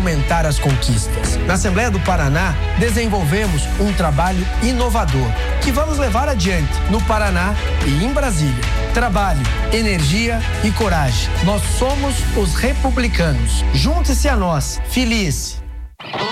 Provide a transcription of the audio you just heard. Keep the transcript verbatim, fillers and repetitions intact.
aumentar as conquistas. Na Assembleia do Paraná, desenvolvemos um trabalho inovador que vamos levar adiante no Paraná e em Brasília. Trabalho, energia e coragem. Nós somos os republicanos. Junte-se a nós. Feliz!